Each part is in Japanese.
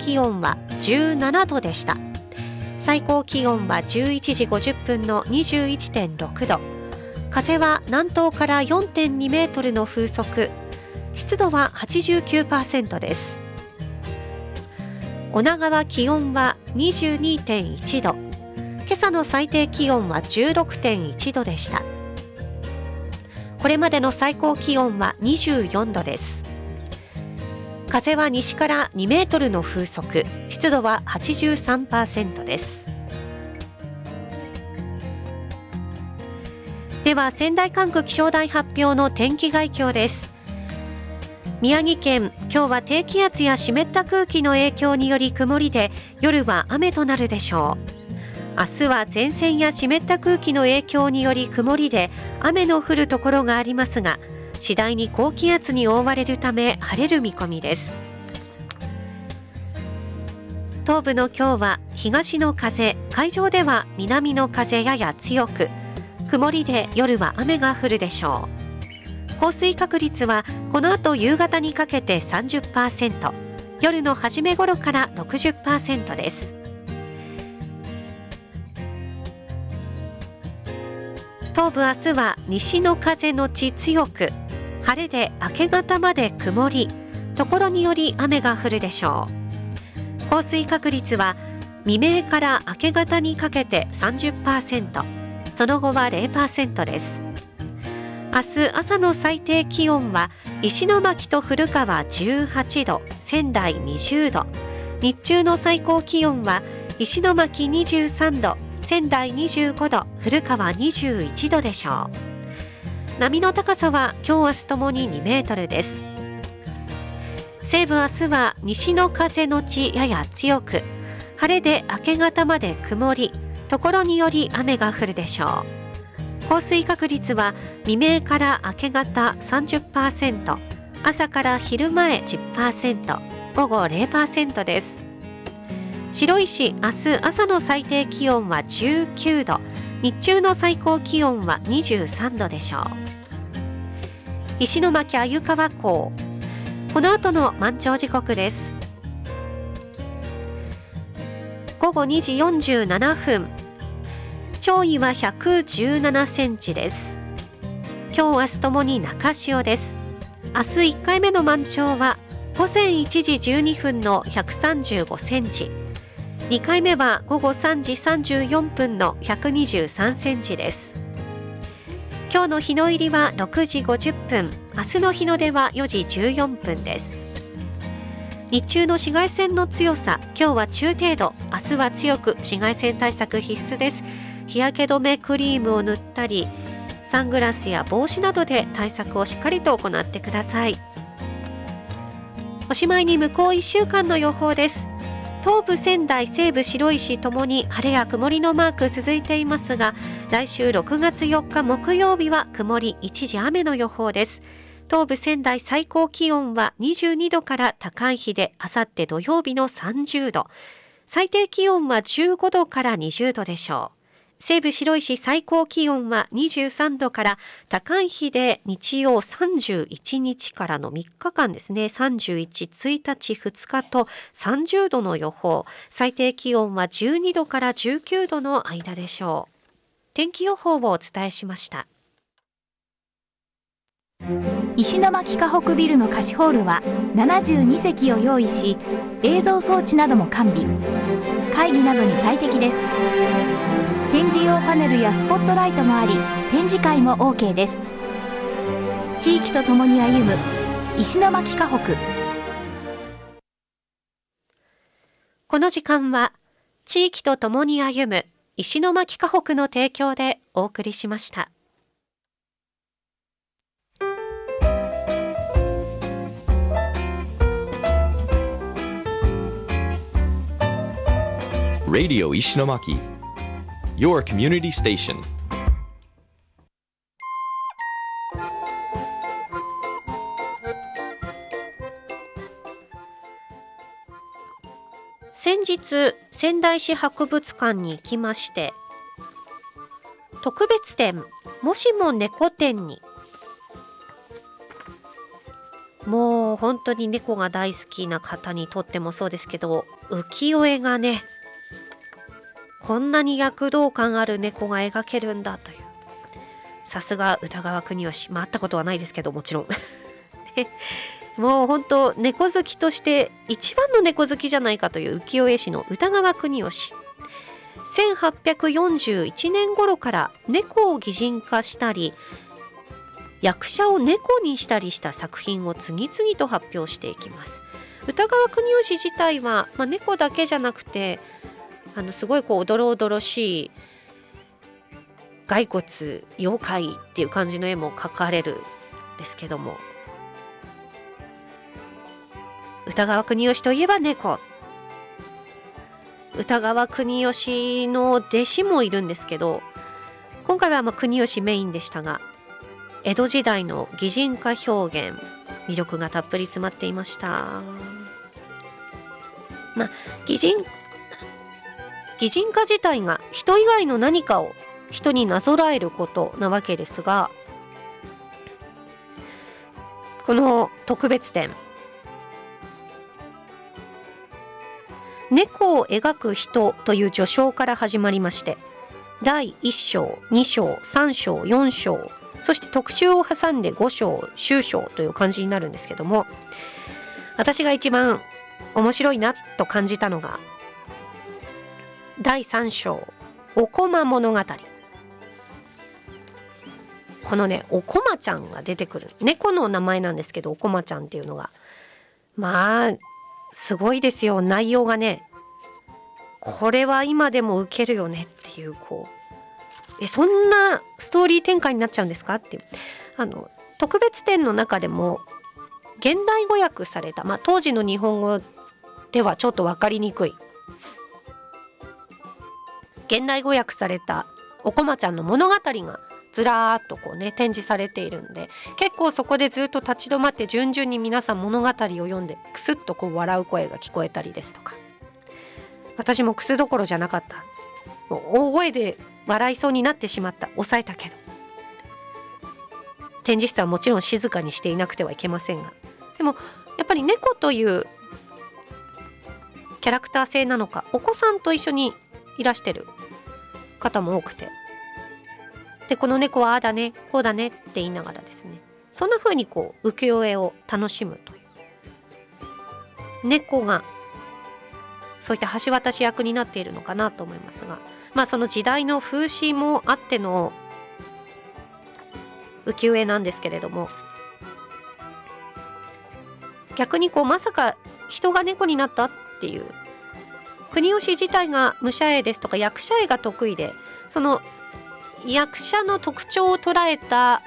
気温は17度でした。最高気温は11時50分の 21.6 度。風は南東から 4.2 メートルの風速。湿度は 89% です。女川気温は 22.1 度。今朝の最低気温は 16.1 度でした。これまでの最高気温は24度です。風は西から2メートルの風速、湿度は 83% です。では仙台管区気象台発表の天気概況です。宮城県、今日は低気圧や湿った空気の影響により曇りで、夜は雨となるでしょう。明日は前線や湿った空気の影響により曇りで雨の降るところがありますが、次第に高気圧に覆われるため晴れる見込みです。東部の今日は東の風、海上では南の風やや強く、曇りで夜は雨が降るでしょう。降水確率はこの後夕方にかけて 30%、夜の初め頃から 60% です。東部明日は西の風のち強く、晴れで明け方まで曇り、ところにより雨が降るでしょう。降水確率は未明から明け方にかけて 30%、その後は 0% です。明日朝の最低気温は石巻と古川18度、仙台20度、日中の最高気温は石巻23度、仙台25度、古川21度でしょう。波の高さは今日明日ともに2メートルです。西部明日は西の風のちやや強く、晴れで明け方まで曇り、ところにより雨が降るでしょう。降水確率は未明から明け方 30%、朝から昼前 10%、午後 0% です。白石、明日朝の最低気温は19度、日中の最高気温は23度でしょう。石巻鮎川港、この後の満潮時刻です。午後2時47分、潮位は117センチです。今日明日ともに中潮です。明日1回目の満潮は午前1時12分の135センチ、2回目は午後3時34分の123センチです。今日の日の入りは6時50分、明日の日の出は4時14分です。日中の紫外線の強さ、今日は中程度、明日は強く、紫外線対策必須です。日焼け止めクリームを塗ったり、サングラスや帽子などで対策をしっかりと行ってください。おしまいに向こう1週間の予報です。東部仙台、西部白石ともに晴れや曇りのマーク続いていますが、来週6月4日木曜日は曇り一時雨の予報です。東部仙台最高気温は22度から高い日で、あさって土曜日の30度、最低気温は15度から20度でしょう。西部白石最高気温は23度から高い日で、日曜31日からの3日間ですね、31、1日、2日と30度の予報、最低気温は12度から19度の間でしょう。天気予報をお伝えしました。 石巻河北ビルの貸しホールは72席を用意し、映像装置なども完備、会議などに最適です。展示用パネルやスポットライトもあり、展示会も OK です。地域とともに歩む石巻河北。 この時間は地域とともに歩む石巻河北の提供でお送りしました。 Radio 石巻 Your Community Station。 先日仙台市博物館に行きまして、特別展もしも猫展に、もう本当に猫が大好きな方にとってもそうですけど、 浮世絵がね、こんなに躍動感ある猫が描けるんだという、さすが歌川国芳。会ったことはないですけど、もちろんもう本当猫好きとして一番の猫好きじゃないかという浮世絵師の歌川国芳。1841年頃から猫を擬人化したり、役者を猫にしたりした作品を次々と発表していきます。歌川国芳自体は、猫だけじゃなくて、すごいおどろおどろしい骸骨妖怪っていう感じの絵も描かれるんですけども、歌川国芳といえば猫。歌川国芳の弟子もいるんですけど、今回は国芳メインでしたが、江戸時代の擬人化表現、魅力がたっぷり詰まっていました。擬人化自体が人以外の何かを人になぞらえることなわけですが、この特別展、猫を描く人という序章から始まりまして、第1章、2章、3章、4章、そして特集を挟んで5章、終章という感じになるんですけども、私が一番面白いなと感じたのが第3章、おこま物語。このね、おこまちゃんが出てくる、猫の名前なんですけど、おこまちゃんっていうのがすごいですよ。内容がね、これは今でもウケるよねっていう、そんなストーリー展開になっちゃうんですかっていう、特別展の中でも現代語訳された、当時の日本語ではちょっと分かりにくい現代語訳されたおこまちゃんの物語がずらーっと展示されているんで、結構そこでずっと立ち止まって順々に皆さん物語を読んでクスッと笑う声が聞こえたりですとか、私もクスどころじゃなかった、もう大声で笑いそうになってしまった、抑えたけど、展示室はもちろん静かにしていなくてはいけませんが、でもやっぱり猫というキャラクター性なのか、お子さんと一緒にいらしてる方も多くて、でこの猫はああだねこうだねって言いながらですね、そんな風に浮世絵を楽しむという、猫がそういった橋渡し役になっているのかなと思いますが、その時代の風刺もあっての浮世絵なんですけれども、逆にまさか人が猫になったっていう、国芳自体が武者絵ですとか役者絵が得意で、その役者の特徴を捉えた、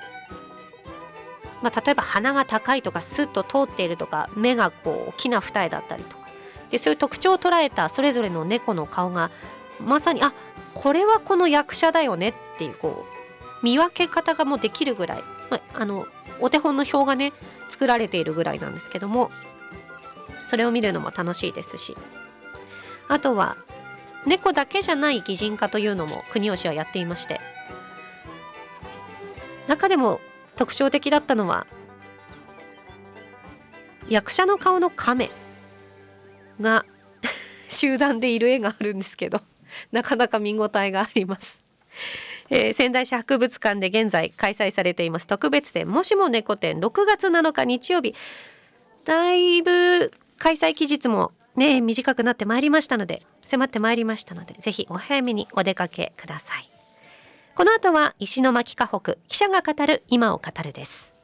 例えば鼻が高いとかスッと通っているとか、目が大きな二重だったりとかで、そういう特徴を捉えたそれぞれの猫の顔がまさにこれはこの役者だよねっていう、見分け方がもうできるぐらい、お手本の表がね作られているぐらいなんですけども、それを見るのも楽しいですし、あとは猫だけじゃない擬人化というのも国芳はやっていまして、中でも特徴的だったのは役者の顔の亀が集団でいる絵があるんですけど、なかなか見応えがあります。仙台市博物館で現在開催されています特別展、もしも猫展、6月7日日曜日、だいぶ開催期日もね短くなってまいりましたので、迫ってまいりましたので、ぜひお早めにお出かけください。この後は石巻河北記者が語る今を語るです。